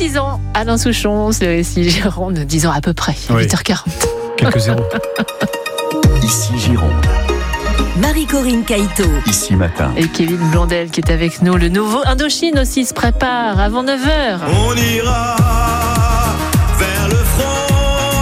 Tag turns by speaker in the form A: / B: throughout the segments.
A: 10 ans, Alain Souchon, c'est ici Gironde, 10 ans à peu près,
B: Oui.
A: 8h40.
B: Quelques zéros.
C: Ici Gironde,
D: Marie-Corinne Caïto.
C: ici matin.
A: Et Kevin Blondel qui est avec nous. Le nouveau Indochine aussi se prépare avant 9h.
E: On ira vers le front,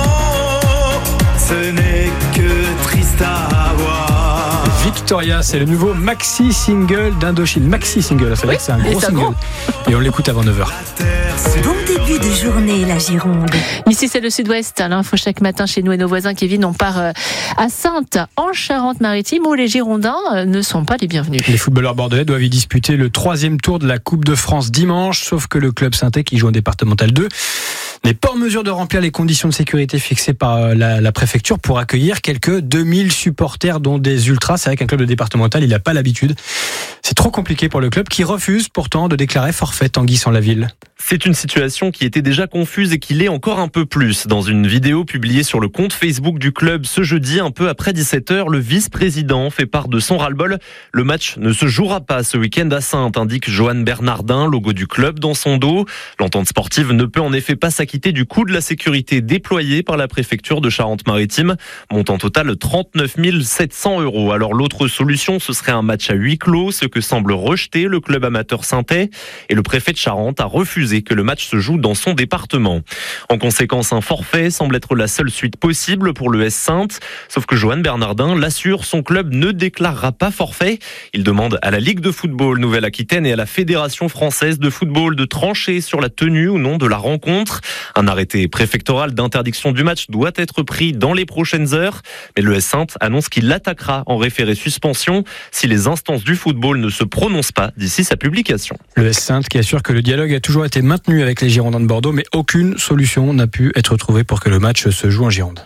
E: ce n'est que triste à voir.
B: Victoria, c'est le nouveau maxi-single d'Indochine. Maxi-single, ça veut dire que c'est un
A: et
B: gros
A: ça
B: single.
A: gros.
B: Et on l'écoute avant 9h.
E: La terre, c'est
D: Bon début de journée, la Gironde.
A: Ici, c'est le sud-ouest. L'info chaque matin chez nous et nos voisins. Kevin, on part à Saintes, en Charente-Maritime, où les Girondins ne sont pas les bienvenus.
B: Les footballeurs bordelais doivent y disputer le 3e tour de la Coupe de France dimanche, sauf que le club saintais, qui joue en départemental 2, n'est pas en mesure de remplir les conditions de sécurité fixées par la préfecture pour accueillir quelques 2000 supporters, dont des ultras. C'est vrai qu'un club de départemental, il n'a pas l'habitude. C'est trop compliqué pour le club, qui refuse pourtant de déclarer forfait Tanguy sans la ville.
F: C'est une situation qui était déjà confuse et qui l'est encore un peu plus. Dans une vidéo publiée sur le compte Facebook du club ce jeudi, un peu après 17h, le vice-président fait part de son ras-le-bol. Le match ne se jouera pas ce week-end à Saintes, indique Johan Bernardin, logo du club dans son dos. L'entente sportive ne peut en effet pas s'acquitter du coût de la sécurité déployée par la préfecture de Charente-Maritime, montant total 39 700 €. Alors l'autre solution, ce serait un match à huis clos, ce que semble rejeter le club amateur saintais. Et le préfet de Charente a refusé que le match se joue dans son département. En conséquence, un forfait semble être la seule suite possible pour le S Saintes. Sauf que Johan Bernardin l'assure, son club ne déclarera pas forfait. Il demande à la Ligue de football Nouvelle-Aquitaine et à la Fédération française de football de trancher sur la tenue ou non de la rencontre. Un arrêté préfectoral d'interdiction du match doit être pris dans les prochaines heures. Mais le S Saintes annonce qu'il l'attaquera en référé suspension si les instances du football ne se prononcent pas d'ici sa publication.
B: Le S Saintes qui assure que le dialogue a toujours été maintenu avec les Girondins de Bordeaux, mais aucune solution n'a pu être trouvée pour que le match se joue en Gironde.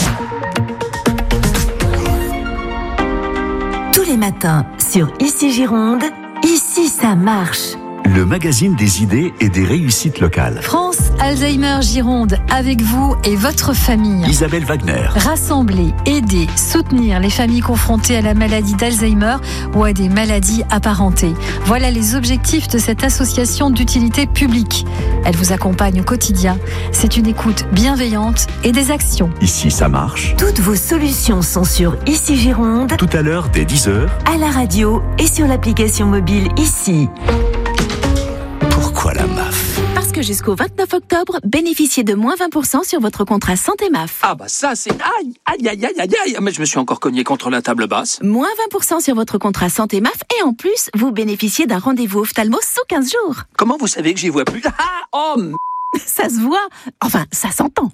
D: Tous les matins sur Ici Gironde, ici ça marche.
C: Le magazine des idées et des réussites locales.
G: France Alzheimer Gironde, avec vous et votre famille.
C: Isabelle Wagner.
G: Rassembler, aider, soutenir les familles confrontées à la maladie d'Alzheimer ou à des maladies apparentées. Voilà les objectifs de cette association d'utilité publique. Elle vous accompagne au quotidien. C'est une écoute bienveillante et des actions.
C: Ici ça marche.
D: Toutes vos solutions sont sur Ici Gironde,
C: Tout à l'heure dès 10h.
D: à la radio et sur l'application mobile Ici.
C: Pourquoi la MAF?
H: Parce que jusqu'au 29 octobre, bénéficiez de moins 20% sur votre contrat santé MAF.
I: Ah bah ça c'est... Aïe, aïe, aïe, aïe, aïe, aïe. Mais je me suis encore cogné contre la table basse.
H: Moins 20% sur votre contrat santé MAF et en plus, vous bénéficiez d'un rendez-vous ophtalmo sous 15 jours.
I: Comment vous savez que j'y vois plus? Ah, oh,
H: Ça se voit. Enfin, ça s'entend.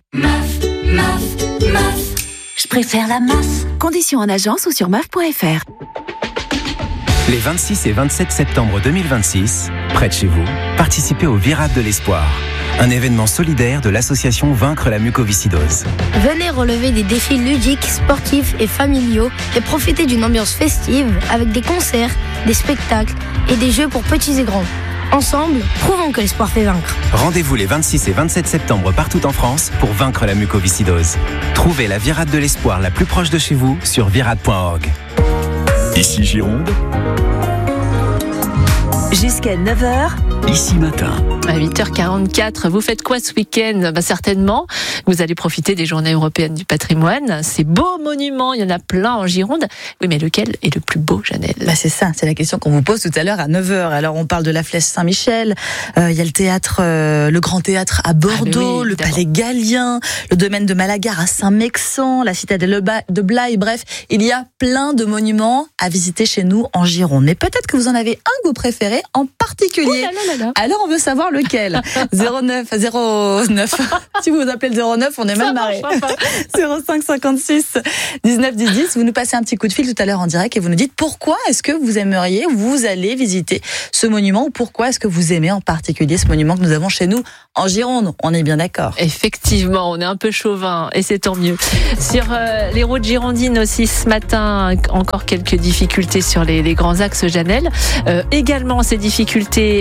D: Je préfère la MAF.
H: Conditions en agence ou sur maf.fr.
J: Les 26 et 27 septembre 2026, près de chez vous, participez au Virade de l'Espoir, un événement solidaire de l'association Vaincre la mucoviscidose.
K: Venez relever des défis ludiques, sportifs et familiaux et profitez d'une ambiance festive avec des concerts, des spectacles et des jeux pour petits et grands. Ensemble, prouvons que l'espoir fait vaincre.
J: Rendez-vous les 26 et 27 septembre partout en France pour vaincre la mucoviscidose. Trouvez la Virade de l'Espoir la plus proche de chez vous sur virade.org.
C: Ici Gironde,
D: Jusqu'à 9h,
C: ici matin.
A: À 8h44, vous faites quoi ce week-end? Certainement, vous allez profiter des Journées européennes du patrimoine. Ces beaux monuments, il y en a plein en Gironde. Oui, mais lequel est le plus beau, Janelle?
L: C'est ça, c'est la question qu'on vous pose tout à l'heure à 9h. Alors, on parle de la Flèche Saint-Michel, il y a le théâtre, le Grand Théâtre à Bordeaux,
A: oui,
L: le Palais Gallien, le domaine de Malagar à Saint-Mexan, la citadelle de Blaye, bref, il y a plein de monuments à visiter chez nous en Gironde. Mais peut-être que vous en avez un que vous préférez en particulier.
A: Oh là là là là.
L: Alors, on veut savoir lequel. 09. Si vous vous appelez le 09, on est mal marré. 05 56 19 10 10. Vous nous passez un petit coup de fil tout à l'heure en direct et vous nous dites pourquoi est-ce que vous aimeriez, vous allez visiter ce monument ou pourquoi est-ce que vous aimez en particulier ce monument que nous avons chez nous en Gironde. On est bien d'accord.
A: Effectivement, on est un peu chauvin et c'est tant mieux. Sur les routes girondines aussi ce matin, encore quelques difficultés sur les grands axes, Janelle. Également ces difficultés sur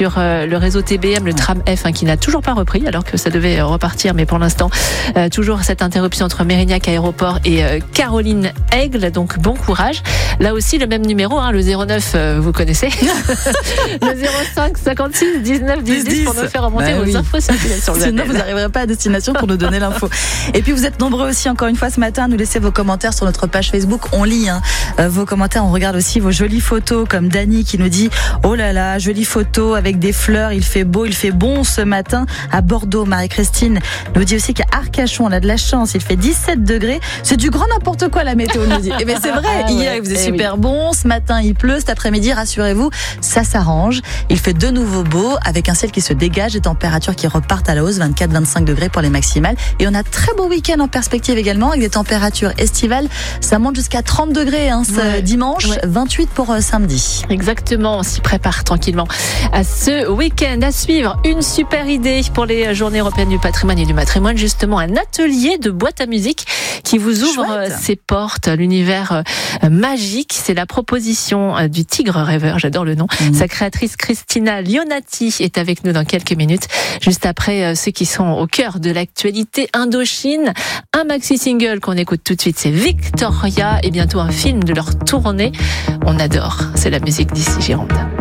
A: sur le réseau TBM, le tram F, qui n'a toujours pas repris, alors que ça devait repartir, mais pour l'instant, toujours cette interruption entre Mérignac Aéroport et Caroline Aigle, donc bon courage. Là aussi, le même numéro, le 09, vous connaissez, le 05 56 19 10 pour nous faire remonter vos infos circulation.
L: Sinon, vous n'arriverez pas à destination pour nous donner l'info. Et puis, vous êtes nombreux aussi, encore une fois, ce matin, à nous laisser vos commentaires sur notre page Facebook. On lit vos commentaires, on regarde aussi vos jolies photos, comme Dani qui nous dit « Oh là là, jolie photo avec des fleurs, il fait beau, il fait bon ce matin à Bordeaux. » Marie-Christine nous dit aussi qu'à Arcachon, on a de la chance, il fait 17 degrés. C'est du grand n'importe quoi, la météo nous dit. Et bien c'est vrai, hier il faisait super bon, ce matin il pleut, cet après-midi, rassurez-vous, ça s'arrange. Il fait de nouveau beau, avec un ciel qui se dégage, des températures qui repartent à la hausse, 24-25 degrés pour les maximales. Et on a très beau week-end en perspective également, avec des températures estivales. Ça monte jusqu'à 30 degrés dimanche, 28 pour samedi.
A: Exactement, on s'y prépare tranquillement à ce week-end. À suivre, une super idée pour les Journées européennes du patrimoine et du matrimoine, justement un atelier de boîte à musique qui vous ouvre ses portes, l'univers magique. C'est la proposition du Tigre Rêveur, j'adore le nom. Sa créatrice Christina Lionati est avec nous dans quelques minutes, juste après ceux qui sont au cœur de l'actualité Indochine. Un maxi-single qu'on écoute tout de suite, c'est Victoria, et bientôt un film de leur tournée. On adore, c'est la musique d'ici Gironde.